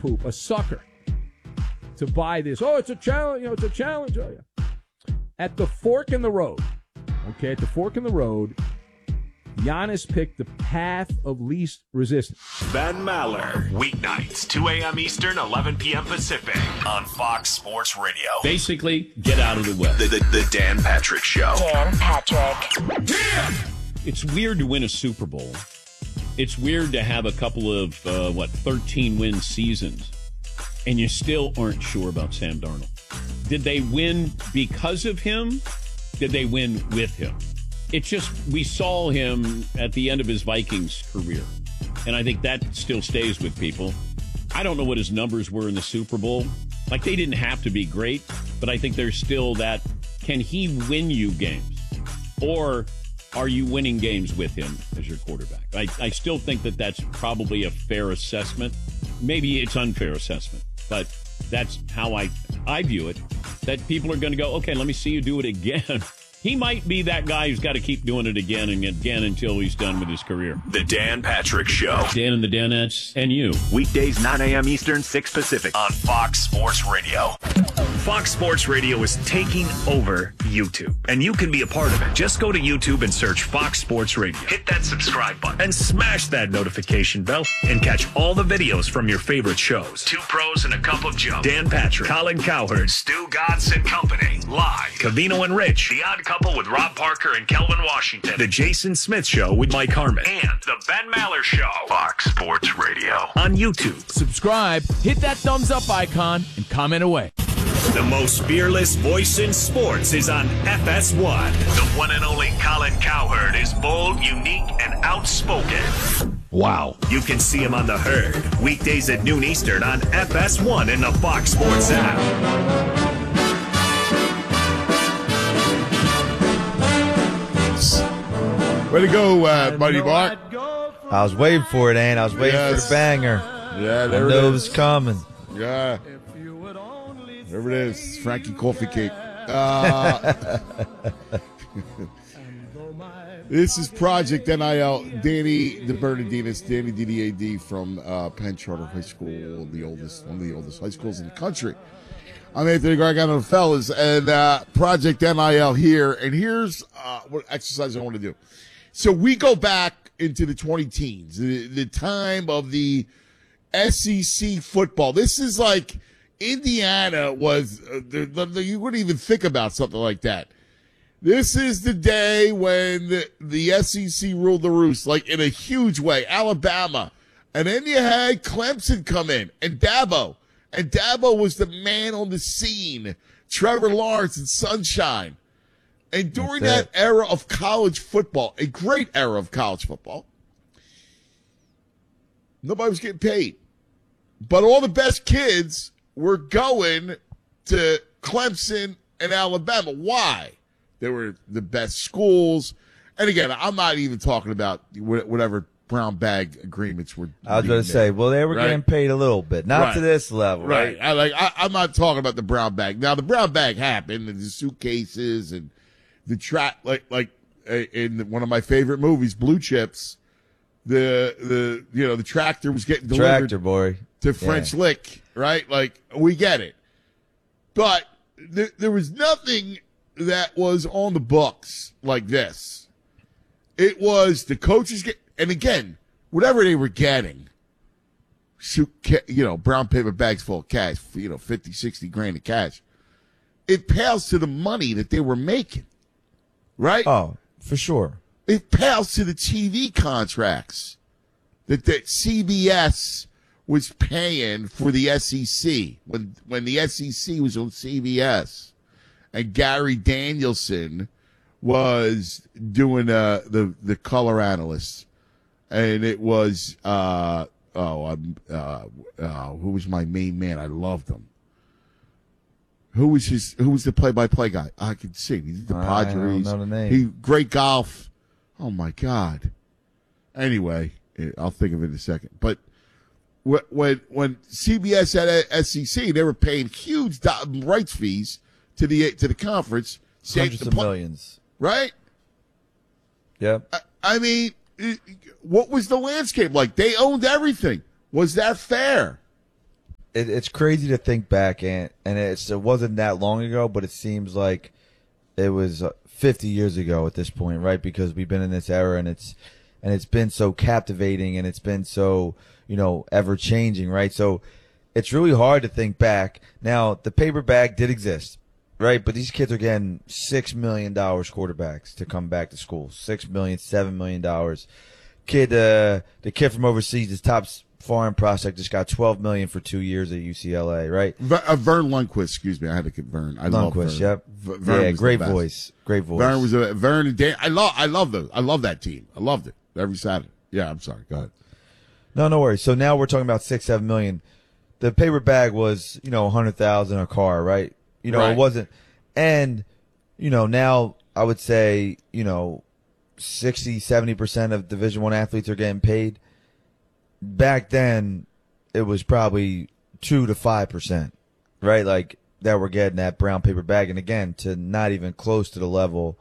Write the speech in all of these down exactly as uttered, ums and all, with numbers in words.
nincompoop, a sucker, to buy this. Oh, it's a challenge. You know, it's a challenge. Oh, yeah. At the fork in the road, okay, at the fork in the road, Giannis picked the path of least resistance. Ben Maller, weeknights, two a.m. Eastern, eleven p.m. Pacific, on Fox Sports Radio. Basically, get out of the way. The, the, the Dan Patrick Show. Dan Patrick. Yeah! It's weird to win a Super Bowl. It's weird to have a couple of, uh, what, thirteen-win seasons, and you still aren't sure about Sam Darnold. Did they win because of him? Did they win with him? It's just, we saw him at the end of his Vikings career, and I think that still stays with people. I don't know what his numbers were in the Super Bowl. Like, they didn't have to be great, but I think there's still that, can he win you games? Or are you winning games with him as your quarterback? I, I still think that that's probably a fair assessment. Maybe it's unfair assessment, but that's how I, I view it, that people are going to go, okay, let me see you do it again. He might be that guy who's got to keep doing it again and again until he's done with his career. The Dan Patrick Show. Dan and the Danettes and you. Weekdays, nine a.m. Eastern, six Pacific, on Fox Sports Radio. Fox Sports Radio is taking over YouTube, and you can be a part of it. Just go to YouTube and search Fox Sports Radio. Hit that subscribe button and smash that notification bell and catch all the videos from your favorite shows. Two Pros and a Cup of Joe. Dan Patrick, Colin Cowherd, Stu Godson Company, live. Cavino and Rich, The Odd Couple with Rob Parker and Kelvin Washington. The Jason Smith Show with Mike Harmon. And The Ben Maller Show. Fox Sports Radio. On YouTube. Subscribe, hit that thumbs up icon, and comment away. The most fearless voice in sports is on F S one. The one and only Colin Cowherd is bold, unique, and outspoken. Wow. You can see him on The Herd, weekdays at noon Eastern on F S one in the Fox Sports app. Way to go, uh, Buddy Bart. I was waiting for it, Ann. I was waiting Yes. for the banger. Yeah, there I it know it is. was coming. Yeah. There it is. Frankie Coffee Cake. Uh, this is Project N I L. Danny DeBernardinis, Danny D D A D from uh, Penn Charter High School, the oldest, one of the oldest high schools in the country. I'm Anthony Gargano, fellas, and uh, Project N I L here. And here's uh, what exercise I want to do. So we go back into the twenty teens, the, the time of the S E C football. This is like Indiana was, uh, the, the, you wouldn't even think about something like that. This is the day when the, the S E C ruled the roost, like in a huge way. Alabama. And then you had Clemson come in, and Dabo. And Dabo was the man on the scene. Trevor Lawrence and Sunshine. And during that era of college football, a great era of college football, nobody was getting paid. But all the best kids were going to Clemson and Alabama. Why? They were the best schools. And again, I'm not even talking about whatever brown bag agreements were. I was going to say, well, they were right? getting paid a little bit, not right. to this level, right? right? I, like I, I'm not talking about the brown bag. Now, the brown bag happened, and the suitcases and the track, like like in one of my favorite movies, Blue Chips. The the you know the tractor was getting delivered Tractor boy to French yeah. Lick, right? Like we get it, but there, there was nothing that was on the books like this. It was the coaches get, and again, whatever they were getting, you know, brown paper bags full of cash, you know, fifty, sixty grand of cash. It pales to the money that they were making, right? Oh, for sure. It pales to the T V contracts that, that C B S was paying for the S E C when when the S E C was on C B S, and Gary Danielson was doing uh, the the color analyst, and it was uh, oh I'm uh, uh, who was my main man? I loved him. Who was his? Who was the play-by-play guy? I can see. He did the Padres. I don't know the name. He great golf. Oh my God. Anyway, I'll think of it in a second. But when when C B S had S E C, they were paying huge rights fees to the to the conference, hundreds of millions, right? Yep. I, I mean, what was the landscape like? They owned everything. Was that fair? it, it's crazy to think back, and and it's, it wasn't that long ago, but it seems like it was fifty years ago at this point, right? Because we've been in this era, and it's and it's been so captivating, and it's been so, you know, ever changing, right? So it's really hard to think back. Now, the paper bag did exist, right? But these kids are getting six million dollars quarterbacks to come back to school. Six million, seven million dollars. Kid, uh, the kid from overseas, his top foreign prospect, just got twelve million dollars for two years at U C L A, right? Ver, uh, Vern Lundquist, excuse me, I had to get Vern. I love Vern. Lundquist, yep. V- Vern yeah, was great the best. voice, great voice. Vern was a Vern and Dan. I love, I love those. I love that team. I loved it every Saturday. Yeah, I'm sorry. Go ahead. No, no worries. So now we're talking about six, seven million. The paper bag was, you know, a hundred thousand a car, right? You know, Right. it wasn't. And, you know, now I would say, you know, sixty, seventy percent of Division One athletes are getting paid. Back then, it was probably two to five percent, right? Like that we're getting that brown paper bag. And again, to not even close to the level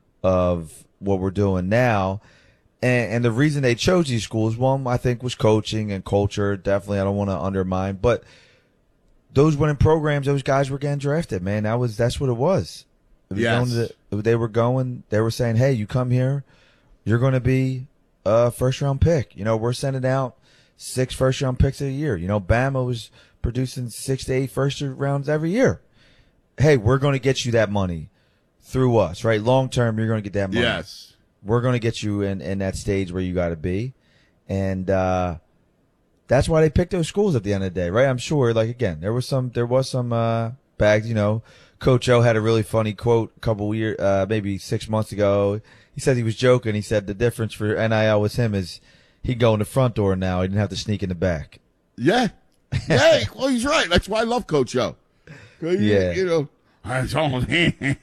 of what we're doing now. And, and the reason they chose these schools, one, I think, was coaching and culture. Definitely, I don't want to undermine, but those winning programs, those guys were getting drafted, man. That was that's what it was. It was Yes. going to the, they were going. They were saying, "Hey, you come here, you're going to be a first round pick." You know, we're sending out six first round picks a year. You know, Bama was producing six to eight first rounds every year. Hey, we're going to get you that money through us, right? Long term, you're going to get that money. Yes. We're going to get you in, in that stage where you got to be. And, uh, that's why they picked those schools at the end of the day, right? I'm sure, like, again, there was some, there was some, uh, bags, you know, Coach O had a really funny quote a couple years, uh, maybe six months ago. He said he was joking. He said the difference for N I L with him is he'd go in the front door now. He didn't have to sneak in the back. Yeah. Yeah. Well, he's right. That's why I love Coach O. Yeah. You know, I told him.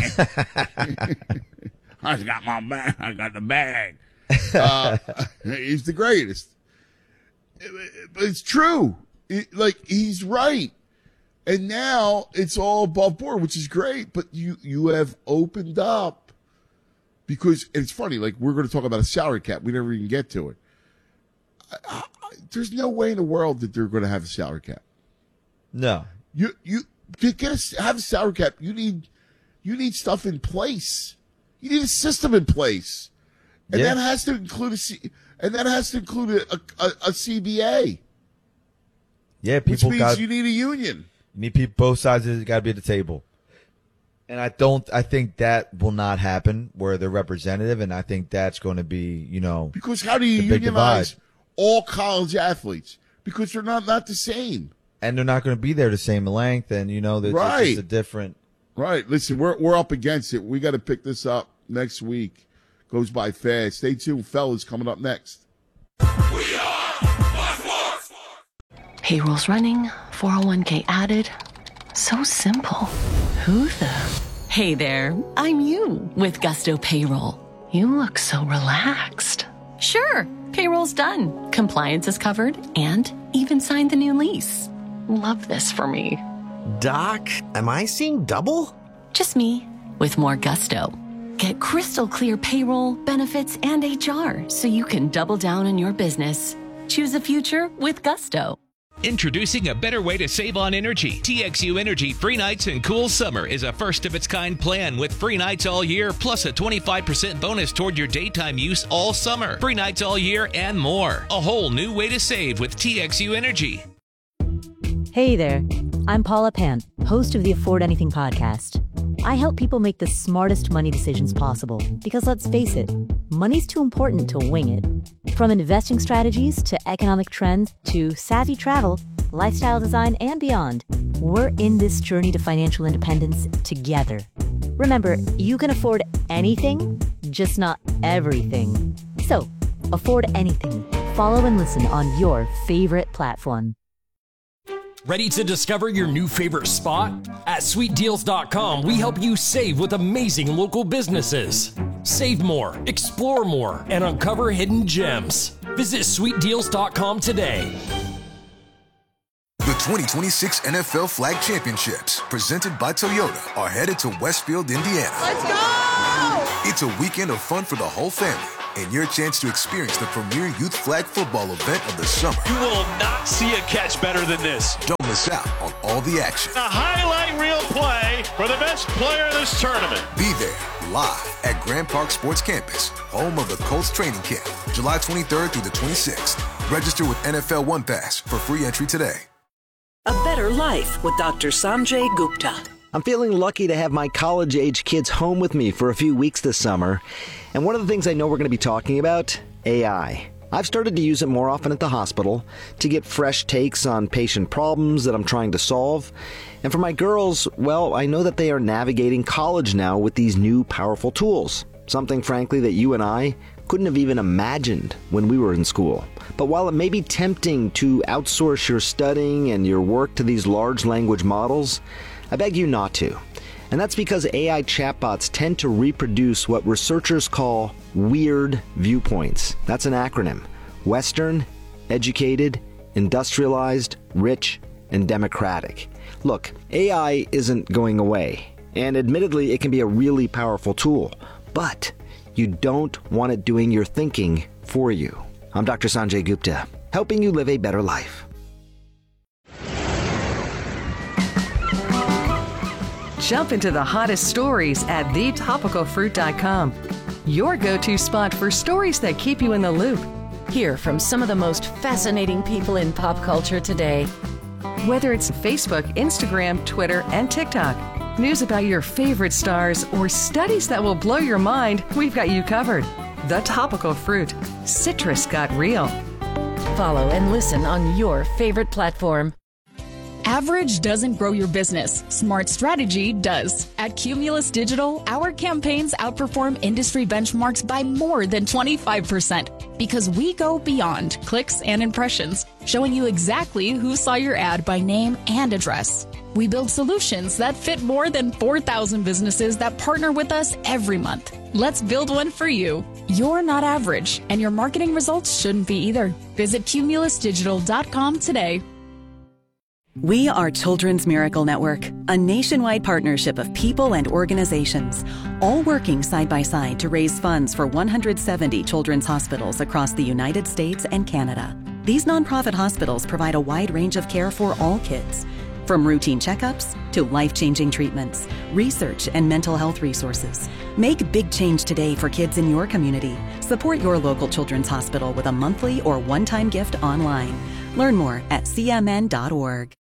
I got my bag. I got the bag. Uh, he's the greatest. But it's true. It, like, he's right. And now it's all above board, which is great. But you, you have opened up because, and it's funny, like, we're going to talk about a salary cap. We never even get to it. I, I, there's no way in the world that they're going to have a salary cap. No. You, you, to get a, have a salary cap, you need, you need stuff in place. You need a system in place, and Yeah. that has to include a C, and that has to include a, a, a C B A, Yeah, which people means got, you need a union. you need people, both sides of it got to be at the table. And I don't, I think that will not happen where they're representative. And I think that's going to be, you know, Because how do you The big unionize divide. all college athletes? Because they're not not the same. and they're not going to be there the same length. And, you know, there's Right. just a different, Right. Listen, we're we're up against it. We got to pick this up next week. Goes by fast. Stay tuned, fellas. Coming up next. Payroll's running, four oh one k added. So simple. Who the? Hey there, I'm you with Gusto Payroll. You look so relaxed. Sure, payroll's done. Compliance is covered and even signed the new lease. Love this for me. Doc, am I seeing double? Just me with more gusto. Get crystal clear payroll, benefits, and H R so you can double down on your business. Choose a future with Gusto. Introducing a better way to save on energy. T X U Energy Free Nights and Cool Summer is a first-of-its-kind plan with free nights all year, plus a twenty-five percent bonus toward your daytime use all summer. Free nights all year and more. A whole new way to save with T X U Energy. Hey there, I'm Paula Pan, host of the Afford Anything podcast. I help people make the smartest money decisions possible because, let's face it, money's too important to wing it. From investing strategies to economic trends to savvy travel, lifestyle design, and beyond, we're in this journey to financial independence together. Remember, you can afford anything, just not everything. So, afford anything. Follow and listen on your favorite platform. Ready to discover your new favorite spot? At sweet deals dot com, we help you save with amazing local businesses. Save more, explore more, and uncover hidden gems. Visit sweet deals dot com today. The twenty twenty-six N F L Flag Championships, presented by Toyota, are headed to Westfield, Indiana. Let's go! It's a weekend of fun for the whole family, and your chance to experience the premier youth flag football event of the summer. You will not see a catch better than this. Don't miss miss out on all the action. A highlight reel play for the best player of this tournament. Be there live at Grand Park Sports Campus, home of the Colts training camp, July twenty-third through the twenty-sixth. Register with N F L One Pass for free entry today. A better life with Doctor Sanjay Gupta. I'm feeling lucky to have my college-age kids home with me for a few weeks this summer. And one of the things I know we're going to be talking about, A I. I've started to use it more often at the hospital to get fresh takes on patient problems that I'm trying to solve. And for my girls, well, I know that they are navigating college now with these new powerful tools. Something, frankly, that you and I couldn't have even imagined when we were in school. But while it may be tempting to outsource your studying and your work to these large language models, I beg you not to. And that's because A I chatbots tend to reproduce what researchers call weird viewpoints. That's an acronym. Western, educated, industrialized, rich, and democratic. Look, A I isn't going away. And admittedly, it can be a really powerful tool. But you don't want it doing your thinking for you. I'm Doctor Sanjay Gupta, helping you live a better life. Jump into the hottest stories at the topical fruit dot com. Your go-to spot for stories that keep you in the loop. Hear from some of the most fascinating people in pop culture today. Whether it's Facebook, Instagram, Twitter, and TikTok, news about your favorite stars, or studies that will blow your mind, we've got you covered. The Topical Fruit. Citrus got real. Follow and listen on your favorite platform. Average doesn't grow your business. Smart strategy does. At Cumulus Digital, our campaigns outperform industry benchmarks by more than twenty-five percent because we go beyond clicks and impressions, showing you exactly who saw your ad by name and address. We build solutions that fit more than four thousand businesses that partner with us every month. Let's build one for you. You're not average, and your marketing results shouldn't be either. Visit cumulus digital dot com today. We are Children's Miracle Network, a nationwide partnership of people and organizations, all working side by side to raise funds for one hundred seventy children's hospitals across the United States and Canada. These nonprofit hospitals provide a wide range of care for all kids, from routine checkups to life-changing treatments, research, and mental health resources. Make big change today for kids in your community. Support your local children's hospital with a monthly or one-time gift online. Learn more at c m n dot org.